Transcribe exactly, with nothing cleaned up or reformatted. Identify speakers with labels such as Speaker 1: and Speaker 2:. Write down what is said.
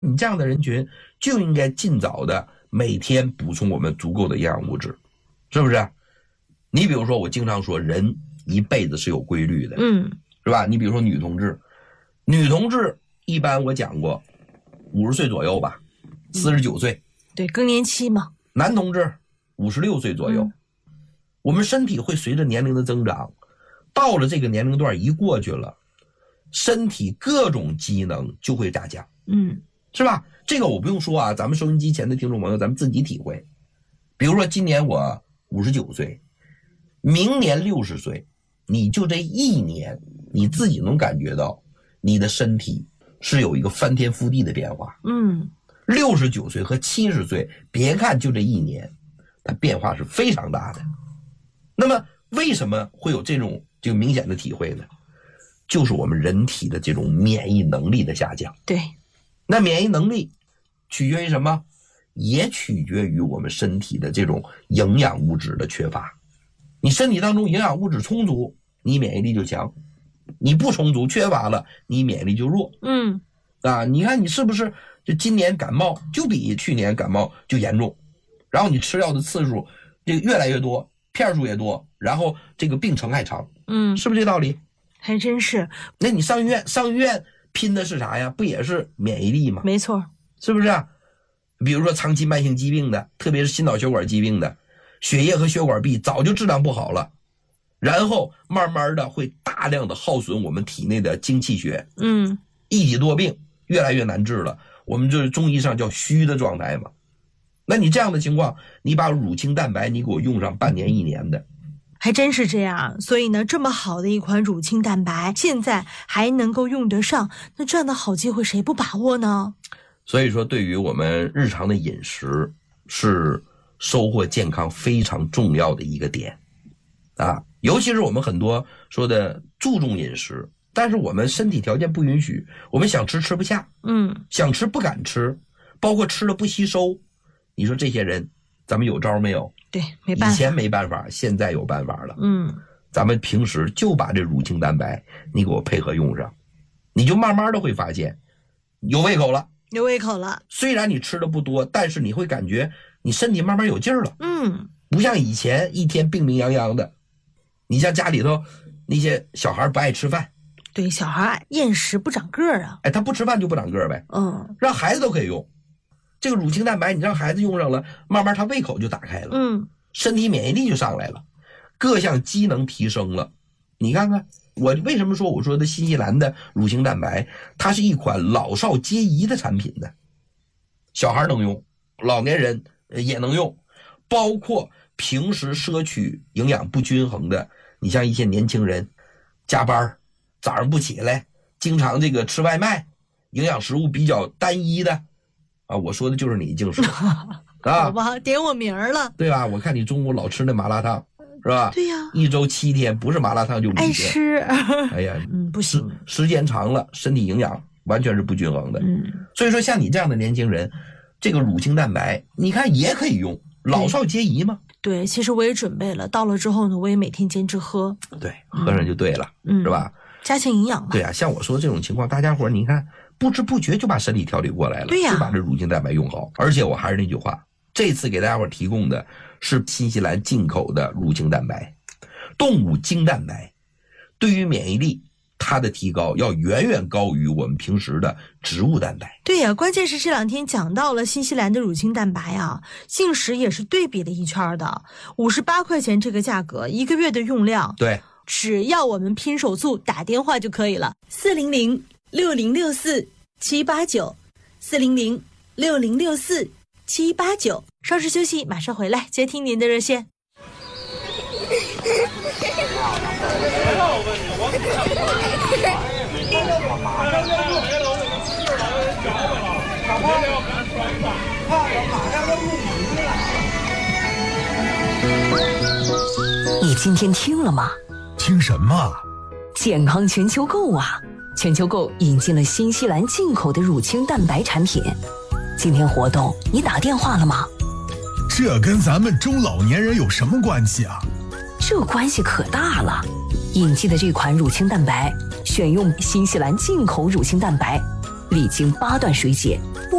Speaker 1: 你这样的人群就应该尽早的每天补充我们足够的营养物质，是不是？你比如说我经常说人一辈子是有规律的，
Speaker 2: 嗯，
Speaker 1: 是吧？你比如说女同志，女同志一般我讲过五十岁左右吧，四十九岁，
Speaker 2: 对，更年期嘛。
Speaker 1: 男同志五十六岁左右、嗯、我们身体会随着年龄的增长，到了这个年龄段一过去了，身体各种机能就会下降，
Speaker 2: 嗯，
Speaker 1: 是吧？这个我不用说啊，咱们收音机前的听众朋友咱们自己体会。比如说今年我五十九岁，明年六十岁，你就这一年你自己能感觉到你的身体是有一个翻天覆地的变化。
Speaker 2: 嗯，
Speaker 1: 六十九岁和七十岁，别看就这一年，它变化是非常大的。那么为什么会有这种这个明显的体会呢？就是我们人体的这种免疫能力的下降。
Speaker 2: 对，
Speaker 1: 那免疫能力取决于什么？也取决于我们身体的这种营养物质的缺乏。你身体当中营养物质充足，你免疫力就强；你不充足缺乏了，你免疫力就弱。
Speaker 2: 嗯，
Speaker 1: 啊，你看你是不是就今年感冒就比去年感冒就严重，然后你吃药的次数这个越来越多，片数也多，然后这个病程还长。
Speaker 2: 嗯，
Speaker 1: 是不是这道理？
Speaker 2: 还真是。
Speaker 1: 那你上医院上医院拼的是啥呀？不也是免疫力吗？
Speaker 2: 没错，
Speaker 1: 是不是啊？比如说长期慢性疾病的，特别是心脑血管疾病的，血液和血管壁早就质量不好了，然后慢慢的会大量的耗损我们体内的精气血，
Speaker 2: 嗯，
Speaker 1: 一体多病越来越难治了，我们就是中医上叫虚的状态嘛。那你这样的情况，你把乳清蛋白你给我用上半年一年的，
Speaker 2: 还真是这样。所以呢，这么好的一款乳清蛋白现在还能够用得上，那这样的好机会谁不把握呢？
Speaker 1: 所以说对于我们日常的饮食是收获健康非常重要的一个点啊，尤其是我们很多说的注重饮食，但是我们身体条件不允许，我们想吃吃不下，
Speaker 2: 嗯，
Speaker 1: 想吃不敢吃，包括吃了不吸收，你说这些人咱们有招没有？
Speaker 2: 对，没办法，
Speaker 1: 以前没办法，现在有办法了。
Speaker 2: 嗯，
Speaker 1: 咱们平时就把这乳清蛋白你给我配合用上，你就慢慢的会发现有胃口了，
Speaker 2: 有胃口了。
Speaker 1: 虽然你吃的不多，但是你会感觉你身体慢慢有劲儿了。
Speaker 2: 嗯，
Speaker 1: 不像以前一天病病殃殃的。你像家里头那些小孩不爱吃饭，
Speaker 2: 对，小孩厌食不长个儿啊，
Speaker 1: 哎，他不吃饭就不长个儿呗。
Speaker 2: 嗯，
Speaker 1: 让孩子都可以用这个乳清蛋白，你让孩子用上了，慢慢他胃口就打开了，
Speaker 2: 嗯，
Speaker 1: 身体免疫力就上来了，各项机能提升了。你看看我为什么说我说的新西兰的乳清蛋白，它是一款老少皆宜的产品的，小孩能用，老年人也能用，包括平时摄取营养不均衡的，你像一些年轻人加班早上不起来，经常这个吃外卖，营养食物比较单一的啊，我说的就是你净说啊，
Speaker 2: 好吧，点我名儿了，
Speaker 1: 对吧？我看你中午老吃那麻辣烫，是吧？
Speaker 2: 对呀，
Speaker 1: 一周七天不是麻辣烫就
Speaker 2: 爱吃。
Speaker 1: 哎呀，
Speaker 2: 嗯，不行，
Speaker 1: 时间长了，身体营养完全是不均衡的。
Speaker 2: 嗯，
Speaker 1: 所以说像你这样的年轻人，这个乳清蛋白，你看也可以用，老少皆宜嘛。
Speaker 2: 对，其实我也准备了，到了之后呢，我也每天坚持喝。
Speaker 1: 对，喝上就对了，
Speaker 2: 嗯，
Speaker 1: 是吧？
Speaker 2: 加强营养嘛。
Speaker 1: 对啊，像我说的这种情况，大家伙你看不知不觉就把身体调理过来了，
Speaker 2: 对呀，
Speaker 1: 就把这乳清蛋白用好。而且我还是那句话，这次给大家伙提供的是新西兰进口的乳清蛋白，动物精蛋白，对于免疫力它的提高要远远高于我们平时的植物蛋白。
Speaker 2: 对呀，关键是这两天讲到了新西兰的乳清蛋白啊，信实也是对比了一圈的，五十八块钱这个价格，一个月的用量，
Speaker 1: 对，
Speaker 2: 只要我们拼手速打电话就可以了，四零零六零六四七八九，四零零六零六四七八九。稍事休息，马上回来接听您的热线。
Speaker 3: 你今天听了吗？
Speaker 4: 听什么？
Speaker 3: 健康全球购啊！全球购引进了新西兰进口的乳清蛋白产品。今天活动你打电话了吗？
Speaker 4: 这跟咱们中老年人有什么关系啊？
Speaker 3: 这关系可大了。引进的这款乳清蛋白选用新西兰进口乳清蛋白， 历经八段水解。